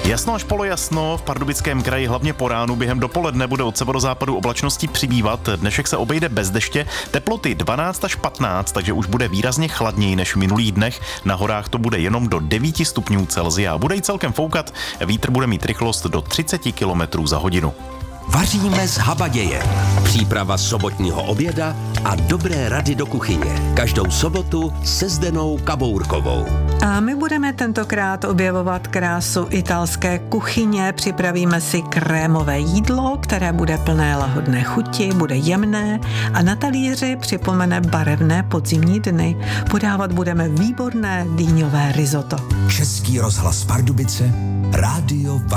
Jasno až polojasno v Pardubickém kraji, hlavně po ránu, během dopoledne bude od severozápadu oblačností přibývat. Dnešek se obejde bez deště, teploty 12 až 15, takže už bude výrazně chladněji než v minulých dnech. Na horách to bude jenom do 9 stupňů Celsia. Bude i celkem foukat, vítr bude mít rychlost do 30 km za hodinu. Vaříme s habadějem. Příprava sobotního oběda a dobré rady do kuchyně. Každou sobotu se Zdenou Kabourkovou. A my budeme tentokrát objevovat krásu italské kuchyně. Připravíme si krémové jídlo, které bude plné lahodné chuti, bude jemné a na talíři připomene barevné podzimní dny. Podávat budeme výborné dýňové risotto. Český rozhlas Pardubice, Rádio